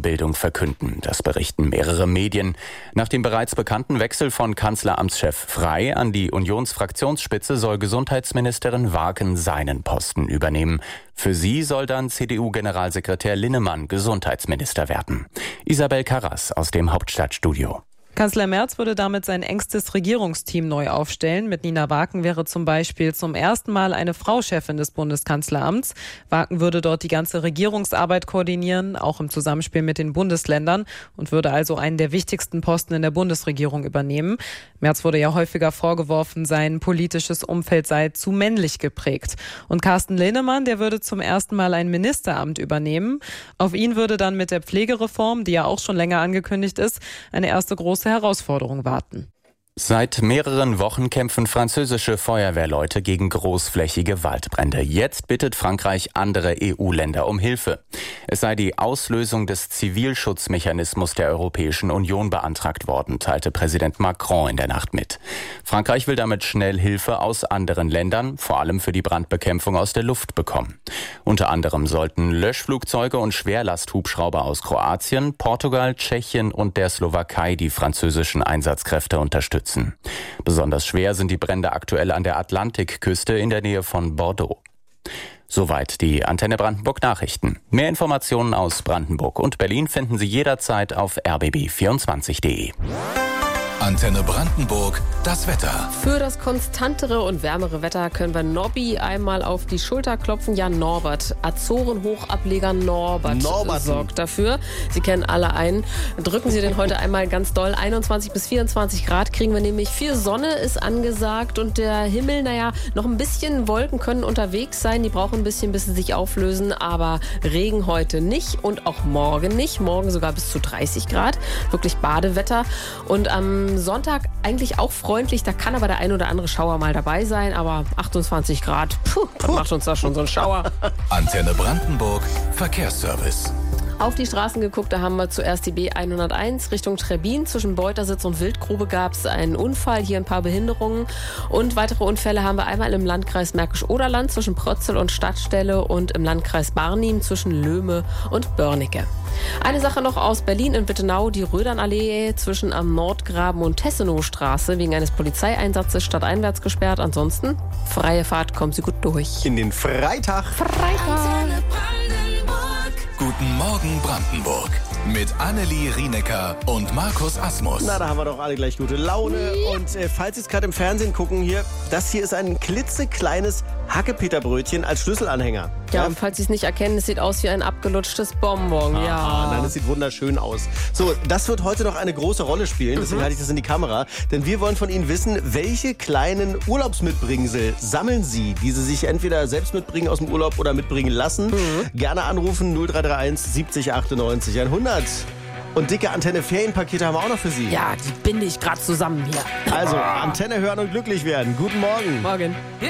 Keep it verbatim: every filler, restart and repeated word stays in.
Diplombildung verkünden. Das berichten mehrere Medien. Nach dem bereits bekannten Wechsel von Kanzleramtschef Frey an die Unionsfraktionsspitze soll Gesundheitsministerin Warken seinen Posten übernehmen. Für sie soll dann C D U-Generalsekretär Linnemann Gesundheitsminister werden. Isabel Karras aus dem Hauptstadtstudio. Kanzler Merz würde damit sein engstes Regierungsteam neu aufstellen. Mit Nina Warken wäre zum Beispiel zum ersten Mal eine Frau Chefin des Bundeskanzleramts. Warken würde dort die ganze Regierungsarbeit koordinieren, auch im Zusammenspiel mit den Bundesländern, und würde also einen der wichtigsten Posten in der Bundesregierung übernehmen. Merz wurde ja häufiger vorgeworfen, sein politisches Umfeld sei zu männlich geprägt. Und Carsten Linnemann, der würde zum ersten Mal ein Ministeramt übernehmen. Auf ihn würde dann mit der Pflegereform, die ja auch schon länger angekündigt ist, eine erste große Herausforderung warten. Seit mehreren Wochen kämpfen französische Feuerwehrleute gegen großflächige Waldbrände. Jetzt bittet Frankreich andere E U-Länder um Hilfe. Es sei die Auslösung des Zivilschutzmechanismus der Europäischen Union beantragt worden, teilte Präsident Macron in der Nacht mit. Frankreich will damit schnell Hilfe aus anderen Ländern, vor allem für die Brandbekämpfung aus der Luft, bekommen. Unter anderem sollten Löschflugzeuge und Schwerlasthubschrauber aus Kroatien, Portugal, Tschechien und der Slowakei die französischen Einsatzkräfte unterstützen. Besonders schwer sind die Brände aktuell an der Atlantikküste in der Nähe von Bordeaux. Soweit die Antenne Brandenburg Nachrichten. Mehr Informationen aus Brandenburg und Berlin finden Sie jederzeit auf r b b vierundzwanzig punkt d e. Antenne Brandenburg, das Wetter. Für das konstantere und wärmere Wetter können wir Nobby einmal auf die Schulter klopfen. Ja, Norbert, Azoren-Hochableger Norbert Norbert sorgt dafür. Sie kennen alle einen. Drücken Sie den heute einmal ganz doll. einundzwanzig bis vierundzwanzig Grad kriegen wir nämlich. Viel Sonne ist angesagt und der Himmel, naja, noch ein bisschen Wolken können unterwegs sein. Die brauchen ein bisschen, bis sie sich auflösen. Aber Regen heute nicht und auch morgen nicht. Morgen sogar bis zu dreißig Grad. Wirklich Badewetter. Und am Sonntag eigentlich auch freundlich, da kann aber der ein oder andere Schauer mal dabei sein, aber achtundzwanzig Grad, puh, was macht uns da schon so ein Schauer? Antenne Brandenburg, Verkehrsservice. Auf die Straßen geguckt, da haben wir zuerst die B hunderteins Richtung Trebbin. Zwischen Beutersitz und Wildgrube gab es einen Unfall, hier ein paar Behinderungen. Und weitere Unfälle haben wir einmal im Landkreis Märkisch-Oderland zwischen Prötzel und Stadtstelle und im Landkreis Barnim zwischen Löhme und Börnecke. Eine Sache noch aus Berlin in Wittenau, die Rödernallee zwischen am Nordgraben und Tessenowstraße wegen eines Polizeieinsatzes stadteinwärts gesperrt. Ansonsten freie Fahrt, kommen Sie gut durch. In den Freitag. Freitag. Guten Morgen Brandenburg mit Annelie Rienecker und Markus Asmus. Na, da haben wir doch alle gleich gute Laune. Und äh, falls Sie es gerade im Fernsehen gucken hier, das hier ist ein klitzekleines Hackepeterbrötchen als Schlüsselanhänger. Ja, und falls Sie es nicht erkennen, es sieht aus wie ein abgelutschtes Bonbon. Ah, Ja. nein, es sieht wunderschön aus. So, das wird heute noch eine große Rolle spielen, deswegen Mhm. halte ich das in die Kamera. Denn wir wollen von Ihnen wissen, welche kleinen Urlaubsmitbringsel sammeln Sie, die Sie sich entweder selbst mitbringen aus dem Urlaub oder mitbringen lassen. Mhm. Gerne anrufen, null drei drei eins siebzig achtundneunzig hundert. Und dicke Antenne-Ferienpakete haben wir auch noch für Sie. Ja, die binde ich gerade zusammen hier. Also, Antenne hören und glücklich werden. Guten Morgen. Morgen.